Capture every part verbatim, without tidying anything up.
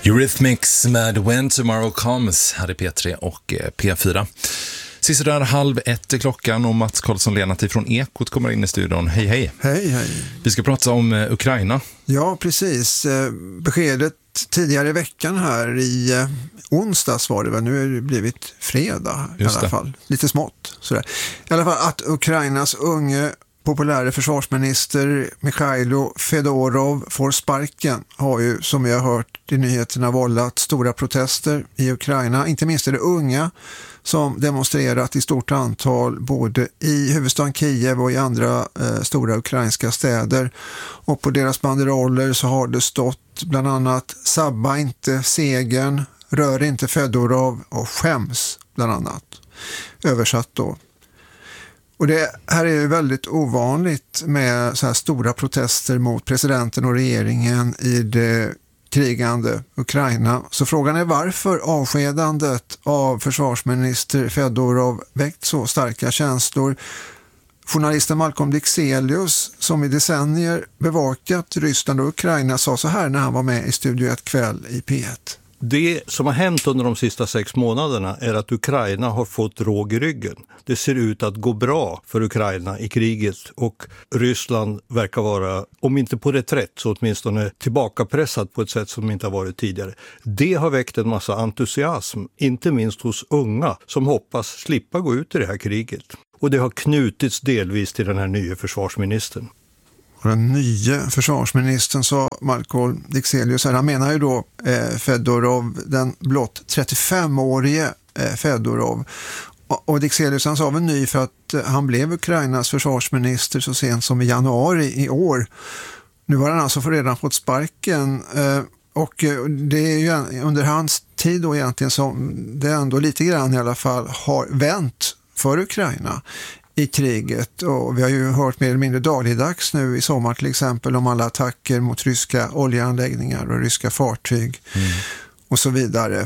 Eurythmics med When Tomorrow Comes här i P tre och P fyra. Sista där halv ett är klockan och Mats Karlsson-Lenat från Ekot kommer in i studion. Hej, hej. Hej, hej. Vi ska prata om eh, Ukraina. Ja, precis. Beskedet tidigare i veckan här i eh, onsdags var det väl. Nu har det blivit fredag i Just alla det. fall. Lite smått. Sådär. I alla fall att Ukrainas unge populära försvarsminister Mikhailo Fedorov får sparken har ju, som vi har hört i nyheterna, vållat stora protester i Ukraina. Inte minst är det unga som demonstrerat i stort antal både i huvudstaden Kiev och i andra eh, stora ukrainska städer. Och på deras banderoller så har det stått bland annat "Sabba inte segern", "Rör inte Fedorov" och "Skäms" bland annat. Översatt då. Och det här är ju väldigt ovanligt med så här stora protester mot presidenten och regeringen i det krigande Ukraina. Så frågan är varför avskedandet av försvarsminister Fedorov väckt så starka känslor. Journalisten Malcolm Dixelius, som i decennier bevakat Ryssland och Ukraina, sa så här när han var med i Studio ett kväll i P ett. Det som har hänt under de sista sex månaderna är att Ukraina har fått råg i ryggen. Det ser ut att gå bra för Ukraina i kriget och Ryssland verkar vara, om inte på reträtt så åtminstone tillbakapressat på ett sätt som inte har varit tidigare. Det har väckt en massa entusiasm, inte minst hos unga som hoppas slippa gå ut i det här kriget. Och det har knutits delvis till den här nya försvarsministern. Och den nya försvarsministern, sa Malcolm Dixelius, han menar ju då eh, Fedorov, den blott trettiofemårige eh, Fedorov. Och, och Dixelius, han sa väl ny för att eh, han blev Ukrainas försvarsminister så sent som i januari i år. Nu har han alltså redan fått sparken eh, och eh, det är ju under hans tid då egentligen som det ändå lite grann i alla fall har vänt för Ukraina i kriget, och vi har ju hört mer eller mindre dagligdags nu i sommar till exempel om alla attacker mot ryska oljeanläggningar och ryska fartyg mm. och så vidare.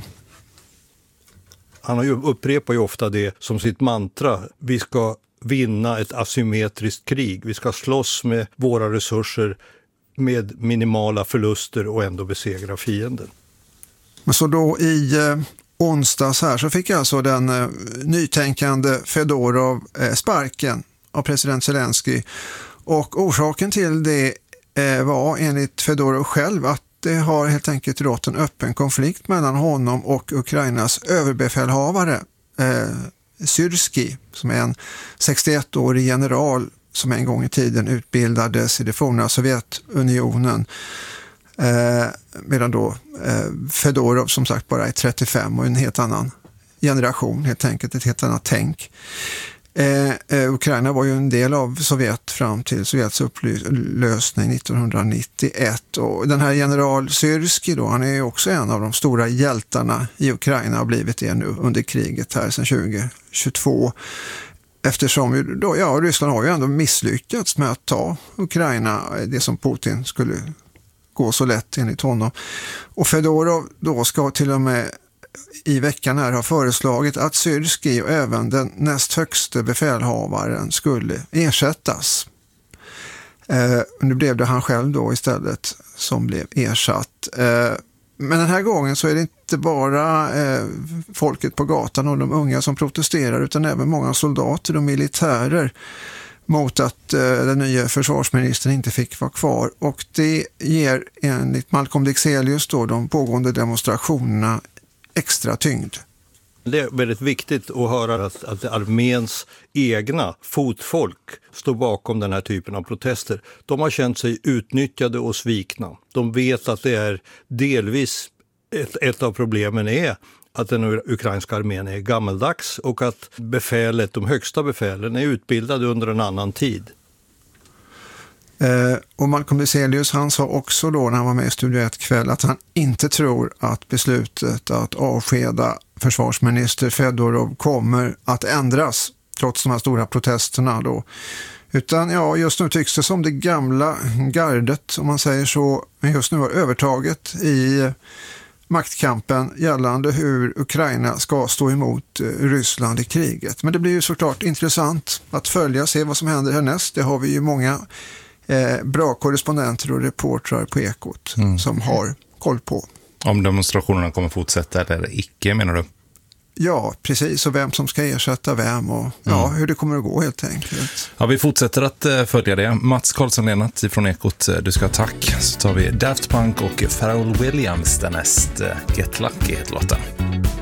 Han har ju upprepat ju ofta det som sitt mantra: vi ska vinna ett asymmetriskt krig, vi ska slåss med våra resurser med minimala förluster och ändå besegra fienden. Men så då i eh, onsdags här så fick alltså den eh, nytänkande Fedorov eh, sparken av president Zelensky, och orsaken till det eh, var enligt Fedorov själv att det har helt enkelt rått en öppen konflikt mellan honom och Ukrainas överbefälhavare eh, Syrskij, som är en sextioettårig general som en gång i tiden utbildades i det forna Sovjetunionen. Eh, medan då eh, Fedorov som sagt bara är trettiofem och en helt annan generation, helt enkelt ett helt annat tänk. Eh, eh, Ukraina var ju en del av Sovjet fram till Sovjets upplösning nittonhundranittioett, och den här general Syrskij då, han är ju också en av de stora hjältarna i Ukraina och har blivit det nu under kriget här sedan tjugohundratjugotvå. Eftersom ju då, ja, Ryssland har ju ändå misslyckats med att ta Ukraina, det som Putin skulle gå så lätt enligt honom. Och Fedorov då ska till och med i veckan här ha föreslagit att Syrskij och även den näst högste befälhavaren skulle ersättas. Eh, nu blev det han själv då istället som blev ersatt. Eh, men den här gången så är det inte bara eh, folket på gatan och de unga som protesterar, utan även många soldater och militärer mot att eh, den nya försvarsministern inte fick vara kvar, och det ger enligt Malcolm Dixelius då de pågående demonstrationerna extra tyngd. Det är väldigt viktigt att höra att, att arméns egna fotfolk står bakom den här typen av protester. De har känt sig utnyttjade och svikna. De vet att det är delvis ett, ett av problemen är att den ukrainska armén är gammaldags och att befälet, de högsta befälen är utbildade under en annan tid. Eh, och Malcolm Dixelius, han sa också då när han var med i Studio ett kväll att han inte tror att beslutet att avskeda försvarsminister Fedorov kommer att ändras trots de här stora protesterna då. Utan ja, just nu tycks det som det gamla gardet, om man säger så, just nu har övertaget i maktkampen gällande hur Ukraina ska stå emot Ryssland i kriget. Men det blir ju såklart intressant att följa, se vad som händer härnäst. Det har vi ju många eh, bra korrespondenter och reportrar på Ekot mm. som har koll på. Om demonstrationerna kommer fortsätta eller icke, menar du? Ja, precis. Och vem som ska ersätta vem och ja, Mm. hur det kommer att gå helt enkelt. Ja, vi fortsätter att uh, följa det. Mats Karlsson-Lennart från Ekot, du ska ha tack. Så tar vi Daft Punk och Pharrell Williams därnäst. Uh, Get Lucky heter låten.